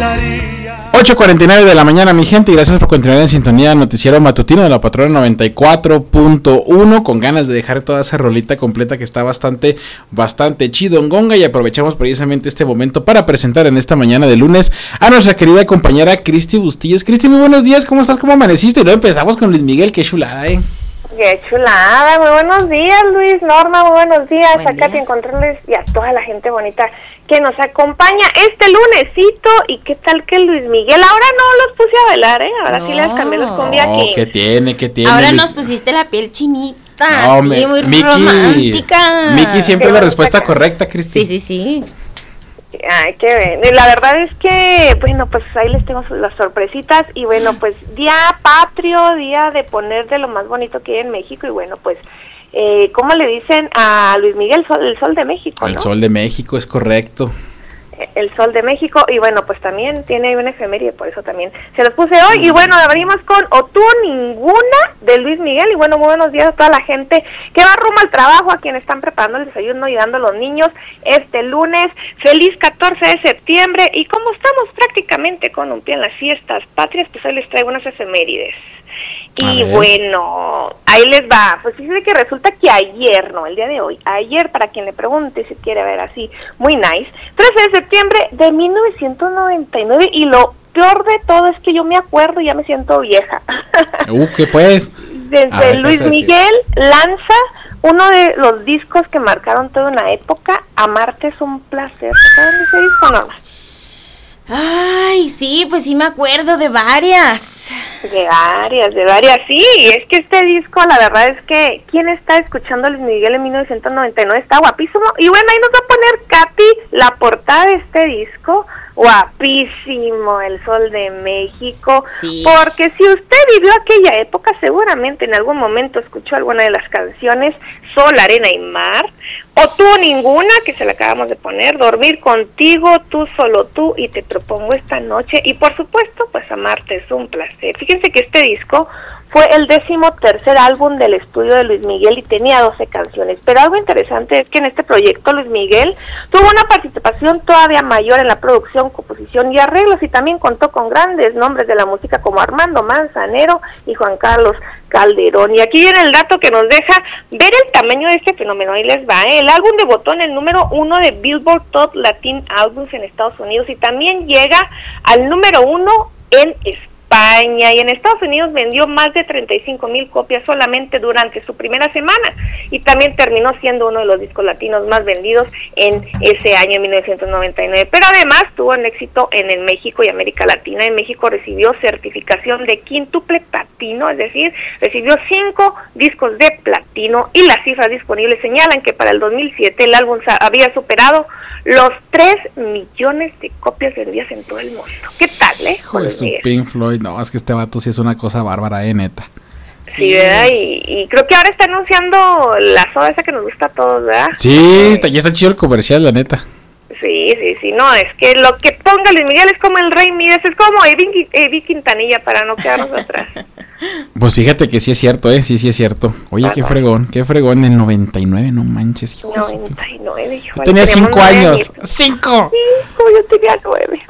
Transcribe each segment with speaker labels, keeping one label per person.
Speaker 1: 8:49 de la mañana, mi gente, y gracias por continuar en sintonía del noticiero matutino de la Patrona 94.1, con ganas de dejar toda esa rolita completa que está bastante chidongonga, y aprovechamos precisamente este momento para presentar en esta mañana de lunes a nuestra querida compañera Cristi Bustillos. Cristi, muy buenos días, ¿cómo estás? ¿Cómo amaneciste? Y luego empezamos con Luis Miguel, qué chulada,
Speaker 2: Qué chulada, muy buenos días, Luis, Norma, muy buenos días. Acá te encontrarles y a toda la gente bonita que nos acompaña este lunesito. Y qué tal que Luis Miguel, ahora no los puse a bailar, ahora sí les cambié los cumbia aquí.
Speaker 1: ¿Qué tiene?
Speaker 3: Ahora Luis, nos pusiste la piel chinita,
Speaker 1: no,
Speaker 3: sí, muy romántica.
Speaker 1: Miki siempre la respuesta correcta, Cristi.
Speaker 3: Sí.
Speaker 2: Ay, qué bien. Y la verdad es que, bueno, pues ahí les tengo las sorpresitas. Y bueno, pues día patrio, día de poner de lo más bonito que hay en México. Y bueno, pues, ¿cómo le dicen a Luis Miguel? El Sol de México, ¿no?
Speaker 1: El Sol de México, es correcto.
Speaker 2: El Sol de México, y bueno, pues también tiene una efeméride, por eso también se los puse hoy. Y bueno, abrimos con O Tú Ninguna de Luis Miguel. Y bueno, muy buenos días a toda la gente que va rumbo al trabajo, a quienes están preparando el desayuno y dando a los niños este lunes. Feliz 14 de septiembre, y como estamos prácticamente con un pie en las fiestas patrias, pues hoy les traigo unas efemérides. Y bueno, ahí les va. Pues fíjense que resulta que ayer, no, el día de hoy, ayer, para quien le pregunte si quiere ver así, muy nice, 13 de septiembre de 1999, y lo peor de todo es que yo me acuerdo y ya me siento vieja.
Speaker 1: ¿Qué pues?
Speaker 2: Desde Luis Miguel lanza uno de los discos que marcaron toda una época, Amarte es un placer. ¿Saben ese disco, no?
Speaker 3: Ay, sí, pues sí me acuerdo de varias.
Speaker 2: De varias, sí, es que este disco, la verdad es que, ¿quién está escuchando a Luis Miguel en 1999? Está guapísimo, y bueno, ahí nos va a poner Katy la portada de este disco, guapísimo, El Sol de México, sí. Porque si usted vivió aquella época, seguramente en algún momento escuchó alguna de las canciones, Sol, Arena y Mar, O Tú Ninguna, que se la acabamos de poner, Dormir Contigo, Tú Solo Tú, y Te Propongo Esta Noche, y por supuesto, pues Amarte es un placer. Fíjense que este disco fue el 13º álbum del estudio de Luis Miguel y tenía 12 canciones, pero algo interesante es que en este proyecto Luis Miguel tuvo una participación todavía mayor en la producción, composición y arreglos, y también contó con grandes nombres de la música como Armando Manzanero y Juan Carlos Calderón. Y aquí viene el dato que nos deja ver el tamaño de este fenómeno. Ahí les va, El álbum debutó en el número 1 de Billboard Top Latin Albums en Estados Unidos, y también llega al número 1 en España, y en Estados Unidos vendió más de 35,000 copias solamente durante su primera semana, y también terminó siendo uno de los discos latinos más vendidos en ese año, en 1999, pero además tuvo un éxito en el México y América Latina. En México recibió certificación de quíntuple platino, es decir, recibió 5 discos de platino, y las cifras disponibles señalan que para el 2007 el álbum había superado los 3 millones de copias vendidas en todo el mundo. ¿Qué tal,
Speaker 1: Pues su Pink Floyd, no, es que este vato sí es una cosa bárbara, neta.
Speaker 2: Sí, ¿verdad? Y creo que ahora está anunciando la soda esa que nos gusta a todos, ¿verdad?
Speaker 1: Sí, ya está chido el comercial, la neta.
Speaker 2: Sí, no, es que lo que ponga Luis Miguel es como el Rey Midas, es como Evi Quintanilla, para no quedarnos atrás.
Speaker 1: Pues fíjate que sí es cierto, sí es cierto. Oye, qué fregón, en el 99, no manches, hijo.
Speaker 2: 99, hijo.
Speaker 1: Yo tenía 5 años. 5.
Speaker 2: Yo tenía 9.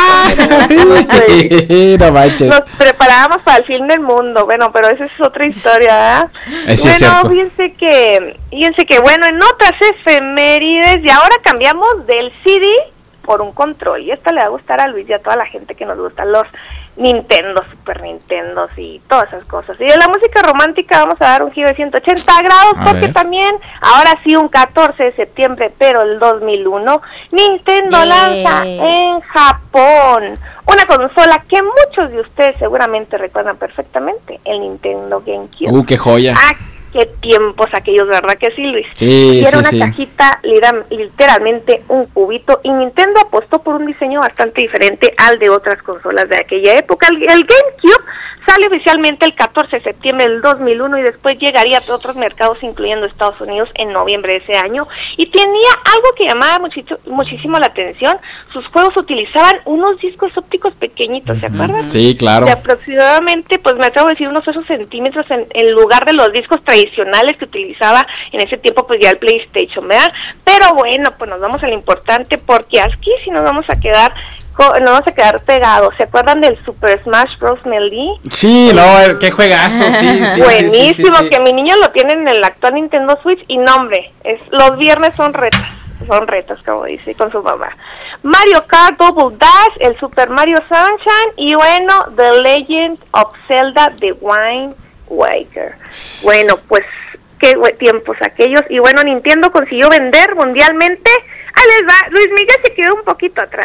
Speaker 1: No manches.
Speaker 2: Nos preparábamos para el fin del mundo, bueno, pero esa es otra historia, ¿verdad?
Speaker 1: Sí, bueno,
Speaker 2: fíjense que, bueno, en otras efemérides, y ahora cambiamos del CD por un control, y esto le va a gustar a Luis y a toda la gente que nos gustan los Nintendo, Super Nintendo y todas esas cosas. Y de la música romántica vamos a dar un giro de 180 grados, porque también, ahora sí, un 14 de septiembre, pero el 2001, Nintendo lanza en Japón una consola que muchos de ustedes seguramente recuerdan perfectamente, el Nintendo GameCube.
Speaker 1: ¡Qué joya!
Speaker 2: Qué tiempos aquellos, ¿verdad que sí, Luis?
Speaker 1: Sí,
Speaker 2: y era una cajita, literalmente un cubito, y Nintendo apostó por un diseño bastante diferente al de otras consolas de aquella época. El GameCube sale oficialmente el 14 de septiembre del 2001, y después llegaría a otros mercados, incluyendo Estados Unidos, en noviembre de ese año, y tenía algo que llamaba muchísimo la atención. Sus juegos utilizaban unos discos ópticos pequeñitos, ¿se acuerdan?
Speaker 1: Sí, claro.
Speaker 2: De aproximadamente, pues me atrevo a decir, unos 8 centímetros en lugar de los discos tradicionales que utilizaba en ese tiempo, pues ya el PlayStation, ¿verdad? Pero bueno, pues nos vamos a lo importante, porque aquí sí nos vamos a quedar nos vamos a quedar pegados. ¿Se acuerdan del Super Smash Bros. Melee?
Speaker 1: Sí, no, qué juegazo, sí.
Speaker 2: Buenísimo,
Speaker 1: sí.
Speaker 2: que mi niño lo tiene en el actual Nintendo Switch y no, hombre, los viernes son retos, como dice, con su mamá. Mario Kart Double Dash, el Super Mario Sunshine y bueno, The Legend of Zelda The Wind Waker. Bueno, pues qué tiempos aquellos. Y bueno, Nintendo consiguió vender mundialmente. Ahí les va, Luis Miguel se quedó un poquito atrás,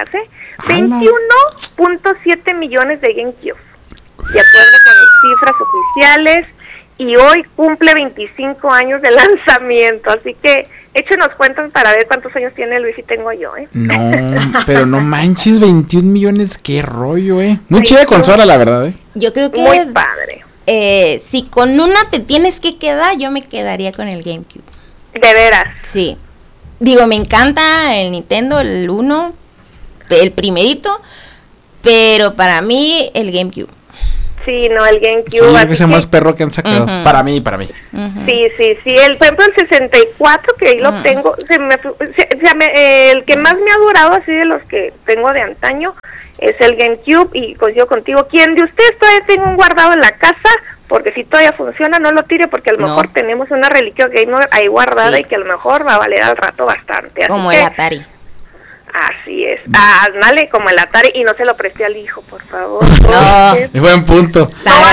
Speaker 2: 21.7 millones de GameCube, de acuerdo con las cifras oficiales, y hoy cumple 25 años de lanzamiento, así que échenos cuentas para ver cuántos años tiene Luis y tengo yo,
Speaker 1: No, pero no manches, 21 millones, qué rollo, Muy chida consola, la verdad,
Speaker 3: Yo creo que...
Speaker 2: Muy padre.
Speaker 3: Si con una te tienes que quedar, yo me quedaría con el GameCube.
Speaker 2: De veras.
Speaker 3: Sí. Digo, me encanta el Nintendo, el 1, el primerito, pero para mí el GameCube.
Speaker 2: Sí, no, el GameCube.
Speaker 1: Sí, creo que es el más perro que han sacado. Para mí.
Speaker 2: Sí. Por ejemplo, el 64, que ahí lo tengo, el que más me ha durado así de los que tengo de antaño es el GameCube, y coincido contigo. ¿Quién de ustedes todavía tengo un guardado en la casa? Porque si todavía funciona, no lo tire, porque a lo mejor tenemos una reliquia gamer ahí guardada y que a lo mejor va a valer al rato bastante. Así
Speaker 3: como
Speaker 2: que,
Speaker 3: el Atari.
Speaker 2: Así es. Dale, como el Atari, y no se lo presté al hijo, por favor.
Speaker 3: No,
Speaker 1: es buen punto.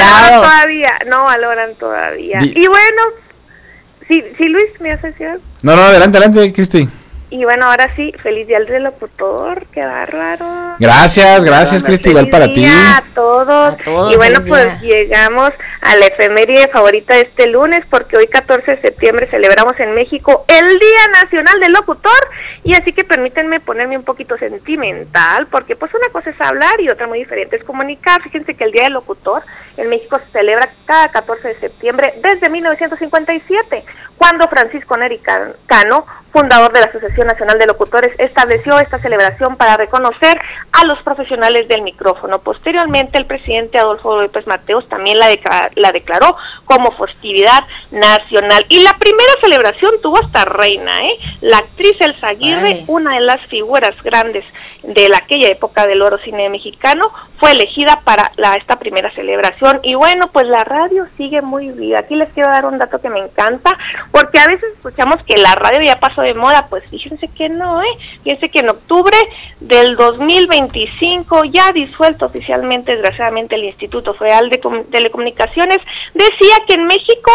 Speaker 2: No valoran todavía. Y bueno, si Luis, ¿me hace decir algo?
Speaker 1: No, adelante, Cristi.
Speaker 2: Y bueno, ahora sí, feliz día del locutor, qué bárbaro.
Speaker 1: Gracias, Cristi, igual para ti.
Speaker 2: A todos. Y bueno, pues llegamos a la efeméride favorita de este lunes, porque hoy 14 de septiembre celebramos en México el Día Nacional del Locutor, y así que permítanme ponerme un poquito sentimental, porque pues una cosa es hablar y otra muy diferente es comunicar. Fíjense que el Día del Locutor en México se celebra cada 14 de septiembre desde 1957, cuando Francisco Neri Cano, fundador de la Asociación Nacional de Locutores, estableció esta celebración para reconocer a los profesionales del micrófono. Posteriormente, el presidente Adolfo López Mateos también la declaró como festividad nacional. Y la primera celebración tuvo hasta reina, la actriz Elsa Aguirre, una de las figuras grandes de aquella época del oro cine mexicano, fue elegida para esta primera celebración. Y bueno, pues la radio sigue muy viva. Aquí les quiero dar un dato que me encanta, porque a veces escuchamos que la radio ya pasó de moda. Pues fíjense que no, fíjense que en octubre del 2025, ya disuelto oficialmente, desgraciadamente, el Instituto Federal de Telecomunicaciones, decía que en México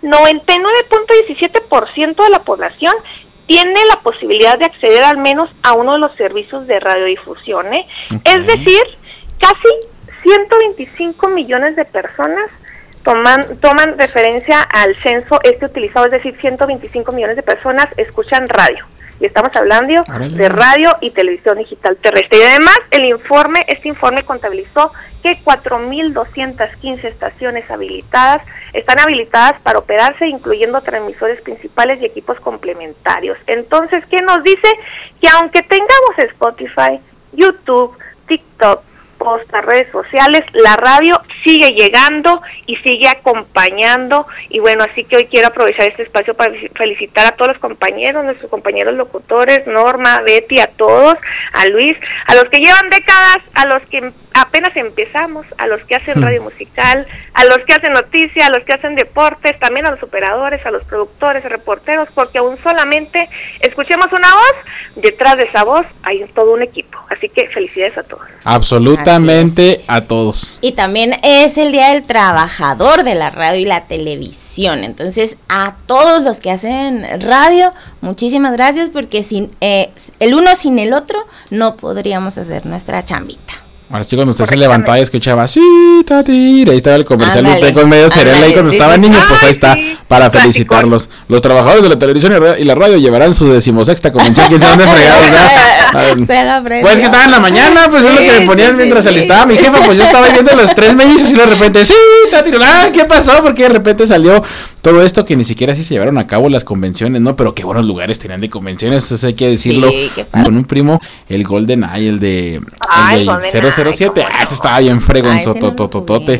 Speaker 2: 99.17% de la población tiene la posibilidad de acceder al menos a uno de los servicios de radiodifusión, Es decir, casi 125 millones de personas toman referencia al censo utilizado, es decir, 125 millones de personas escuchan radio. Y estamos hablando de radio y televisión digital terrestre. Y además, este informe contabilizó que 4.215 estaciones están habilitadas para operarse, incluyendo transmisores principales y equipos complementarios. Entonces, ¿qué nos dice? Que aunque tengamos Spotify, YouTube, TikTok, redes sociales, la radio sigue llegando y sigue acompañando. Y bueno, así que hoy quiero aprovechar este espacio para felicitar a todos los compañeros, nuestros compañeros locutores, Norma, Betty, a todos, a Luis, a los que llevan décadas, a los que apenas empezamos, a los que hacen radio musical, a los que hacen noticias, a los que hacen deportes, también a los operadores, a los productores, reporteros, porque aún solamente escuchemos una voz, detrás de esa voz hay todo un equipo. Así que felicidades a todos.
Speaker 1: Absolutamente a todos.
Speaker 3: Y también es el Día del Trabajador de la radio y la televisión. Entonces, a todos los que hacen radio, muchísimas gracias, porque sin el uno sin el otro no podríamos hacer nuestra chambita.
Speaker 1: Ahora sí, cuando usted se levantaba y escuchaba, sí, tati, ahí estaba el comercial de con medio cereal ahí cuando estaba niño, pues ahí está, para felicitarlos. Los trabajadores de la televisión y la radio llevarán su 16ª convención, quién sabe dónde fregados, ¿verdad? Pues que estaba en la mañana, pues es lo que me ponían mientras alistaba mi jefa, pues yo estaba viendo los tres mellizos y de repente, sí, tati, ¿qué pasó? Porque de repente salió todo esto que ni siquiera así se llevaron a cabo las convenciones, ¿no? Pero qué buenos lugares tenían de convenciones, eso hay que decirlo. Sí, con un primo, el Golden Eye, el de 007, ese estaba bien fregonzotototote.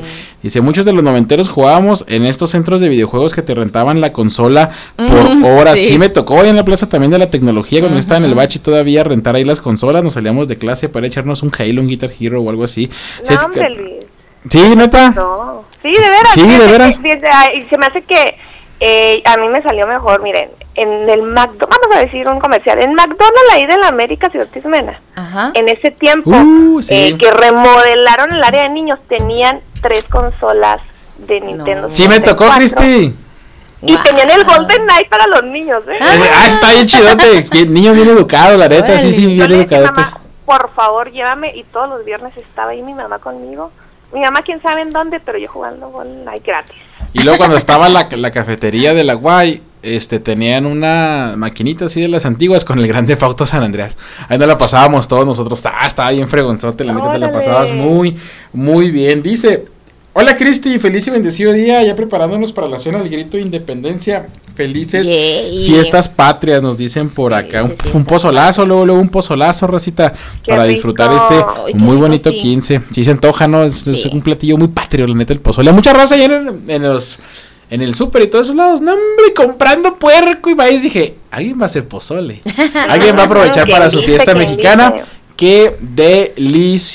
Speaker 1: Dice, muchos de los noventeros jugábamos en estos centros de videojuegos que te rentaban la consola por horas. Sí, me tocó en la plaza también de la tecnología, cuando yo estaba en el bachi todavía rentar ahí las consolas, nos salíamos de clase para echarnos un Halo, un Guitar Hero o algo así.
Speaker 2: No, hombre, Luis.
Speaker 1: Sí, neta.
Speaker 2: No. Sí, de veras.
Speaker 1: Sí, de veras.
Speaker 2: Y se me hace que a mí me salió mejor, miren, en el McDonald's, vamos a decir un comercial, en McDonald's ahí de la América, Ciudad Mena, en ese tiempo,
Speaker 1: sí.
Speaker 2: que remodelaron el área de niños, tenían 3 consolas de Nintendo.
Speaker 1: Sí, me tocó, Cristi.
Speaker 2: Y tenían el Golden Knight para los niños, ¿eh?
Speaker 1: Está bien chidote, niño bien educado, la neta, sí, bien educado.
Speaker 2: Mamá, por favor, llévame, y todos los viernes estaba ahí mi mamá conmigo. Mi mamá, quién sabe en dónde, pero yo jugando Golden Knight gratis.
Speaker 1: Y luego cuando estaba la cafetería de la Guay, tenían una maquinita así de las antiguas con el Grand Theft Auto San Andreas. Ahí nos la pasábamos todos nosotros. Estaba bien fregonzote, la neta te la pasabas muy, muy bien. Dice, hola Cristi, feliz y bendecido día, ya preparándonos para la cena del grito de independencia. Felices fiestas patrias, nos dicen por acá. Un pozolazo, luego un pozolazo, racita, para disfrutar muy bonito 15. Sí se antoja, ¿no? Es un platillo muy patrio, la neta, el pozole. Mucha raza allá en el súper y todos esos lados, no hombre, comprando puerco y maíz. Dije, alguien va a hacer pozole. Alguien va a aprovechar para su fiesta mexicana. Qué delicioso.